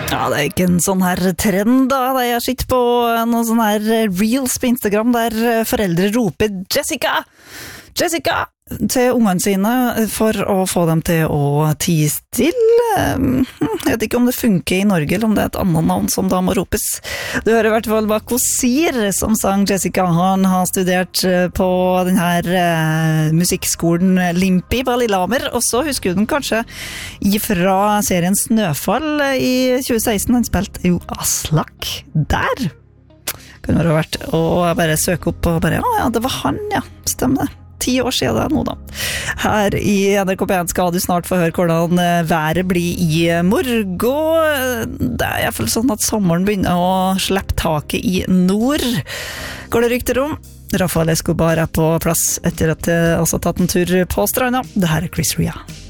Ja, det ikke en sånn her trend da, da jeg sitter på noen sånn her reels på Instagram der foreldre roper Jessica! Jessica! Til ungene sine for å få dem til å tie stille. Jeg vet ikke om det funker i Norge, eller om det et annet navn som da må ropes. Du hører i hvert fall Bakosir som sang Jessica. Han har studert på den her musikkskolen Limpi på Lillehammer, og så husker du den kanskje fra serien Snøfall i 2016. Han spilte jo Aslak der. Kunne det ha vært å bare søke opp og bare, ja, det var han, ja, stemmer det. 10 år siden det nå da. Her i NRK P1 skal du snart få høre hvordan været blir i morgen. Det i hvert fall sånn at sommeren begynner å slippe taket i nord. Går det rykter om? Rafael Escobar på plass etter at jeg også tatt en tur på stranda. Det her Chris Ria.